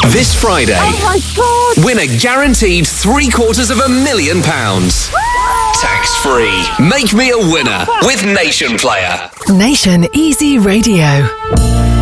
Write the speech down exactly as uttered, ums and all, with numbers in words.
This Friday, Oh my God! win a guaranteed three quarters of a million pounds. Tax free. Make me a winner with Nation Player. Nation Easy Radio.